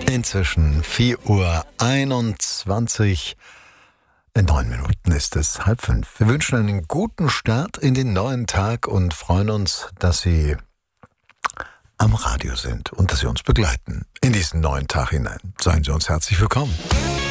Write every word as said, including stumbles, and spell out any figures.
Inzwischen vier Uhr einundzwanzig. In neun Minuten ist es halb fünf. Wir wünschen einen guten Start in den neuen Tag und freuen uns, dass Sie am Radio sind und dass Sie uns begleiten in diesen neuen Tag hinein. Seien Sie uns herzlich willkommen.